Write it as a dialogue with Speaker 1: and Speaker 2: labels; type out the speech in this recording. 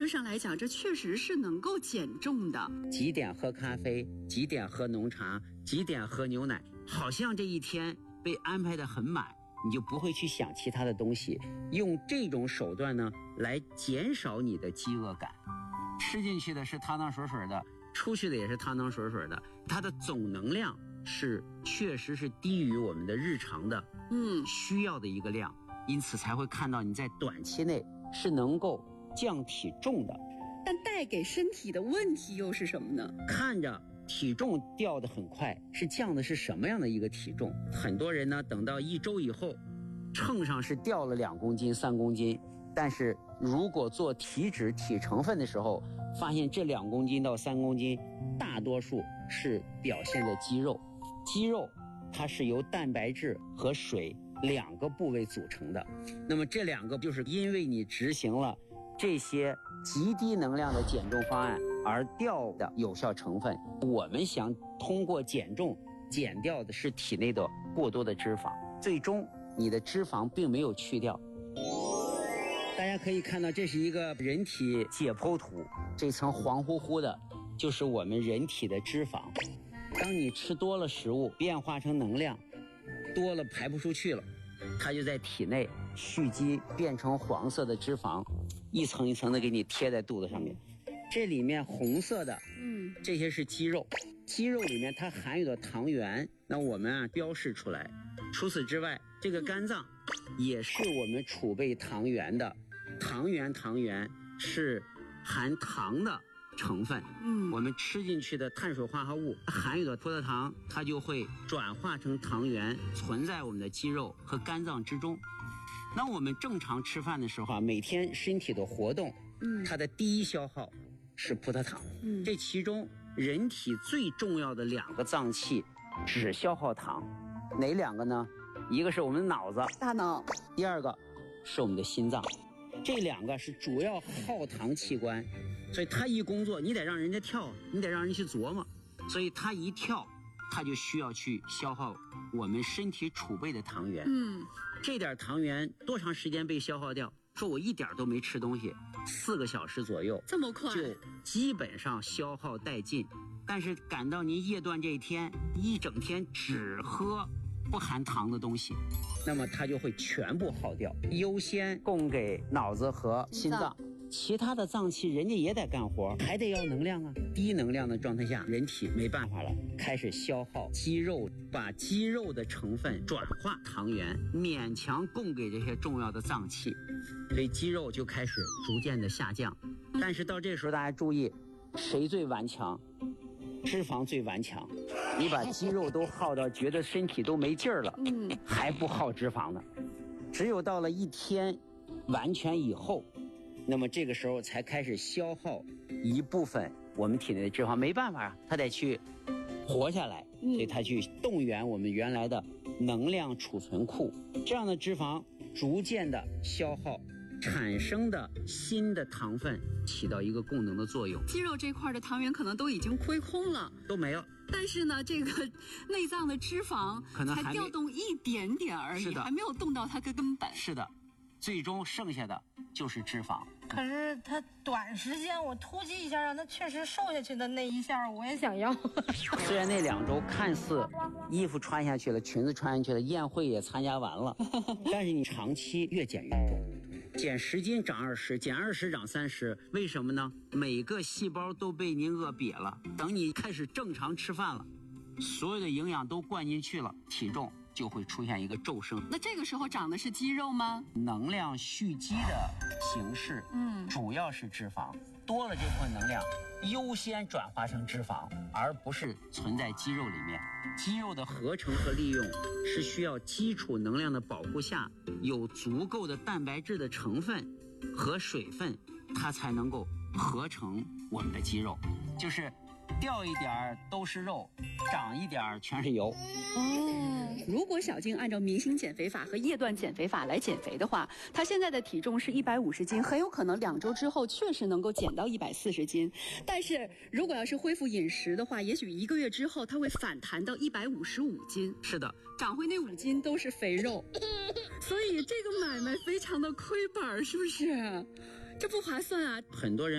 Speaker 1: 上来讲，这确实是能够减重的。
Speaker 2: 几点喝咖啡，几点喝浓茶，几点喝牛奶，好像这一天被安排得很满，你就不会去想其他的东西。用这种手段呢，来减少你的饥饿感。吃进去的是汤汤水水的，出去的也是汤汤水水的，它的总能量确实是低于我们的日常的需要的一个量，因此才会看到你在短期内是能够降体重的。
Speaker 1: 但带给身体的问题又是什么呢？
Speaker 2: 看着体重掉得很快，是降的是什么样的一个体重？很多人呢，等到1周以后，秤上是掉了2公斤、3公斤，但是如果做体脂体成分的时候，发现这2公斤到3公斤，大多数是表现在肌肉。肌肉它是由蛋白质和水2个部位组成的，那么这2个就是因为你执行了这些极低能量的减重方案而掉的有效成分。我们想通过减重减掉的是体内的过多的脂肪，最终你的脂肪并没有去掉。大家可以看到，这是一个人体解剖图，这层黄乎乎的就是我们人体的脂肪。当你吃多了食物，变化成能量，多了排不出去了，它就在体内蓄积，变成黄色的脂肪，一层一层的给你贴在肚子上面。这里面红色的这些是肌肉，肌肉里面它含有的糖原，那我们标示出来。除此之外，这个肝脏也是我们储备糖原的，糖原是含糖的成分。我们吃进去的碳水化合物含有的葡萄糖，它就会转化成糖原，存在我们的肌肉和肝脏之中。那我们正常吃饭的时候每天身体的活动，它的第一消耗是葡萄糖。这其中人体最重要的2个脏器只消耗糖，哪2个呢？一个是我们的脑子，
Speaker 1: 大脑；
Speaker 2: 第2个是我们的心脏。这2个是主要耗糖器官，所以它一工作，你得让人家跳，你得让人去琢磨，所以它一跳，它就需要去消耗我们身体储备的糖原。这点糖原多长时间被消耗掉？说我一点都没吃东西，4个小时左右，
Speaker 1: 这么快
Speaker 2: 就基本上消耗殆尽。但是赶到您夜断这一天，一整天只喝不含糖的东西，那么它就会全部耗掉，优先供给脑子和心脏。其他的脏器人家也得干活，还得要能量啊。低能量的状态下，人体没办法了，开始消耗肌肉，把肌肉的成分转化糖原，勉强供给这些重要的脏器，所以肌肉就开始逐渐的下降。但是到这时候大家注意，谁最顽强？脂肪最顽强。你把肌肉都耗到觉得身体都没劲儿了，还不耗脂肪呢。只有到了1天完全以后，那么这个时候才开始消耗一部分我们体内的脂肪，没办法啊，它得去活下来，所以它去动员我们原来的能量储存库，这样的脂肪逐渐的消耗，产生的新的糖分起到一个供能的作用。
Speaker 1: 肌肉这块的糖原可能都已经亏空了，
Speaker 2: 都没有。
Speaker 1: 但是呢，这个内脏的脂肪
Speaker 2: 可能
Speaker 1: 才调动一点点而已，还没有动到它的根本。
Speaker 2: 是的，最终剩下的就是脂肪。
Speaker 3: 可是它短时间我突击一下让它确实瘦下去的那一下我也想要。
Speaker 2: 虽然那2周看似衣服穿下去了，裙子穿下去了，宴会也参加完了，但是你长期越减越重，减10斤长20，减20长30，为什么呢？每个细胞都被您饿瘪了，等你开始正常吃饭了，所有的营养都灌进去了，体重就会出现一个骤升。
Speaker 1: 那这个时候长的是肌肉吗？
Speaker 2: 能量蓄积的形式，主要是脂肪，多了这部分能量优先转化成脂肪，而不是存在肌肉里面。肌肉的合成和利用是需要基础能量的保护下，有足够的蛋白质的成分和水分，它才能够合成我们的肌肉。就是掉一点都是肉，长一点全是油。
Speaker 1: 如果小静按照明星减肥法和夜断减肥法来减肥的话，她现在的体重是150斤，很有可能2周之后确实能够减到140斤。但是如果要是恢复饮食的话，也许1个月之后她会反弹到155斤。
Speaker 2: 是的，
Speaker 1: 长回那5斤都是肥肉，所以这个买卖非常的亏本，是不是？这不划算啊！
Speaker 2: 很多人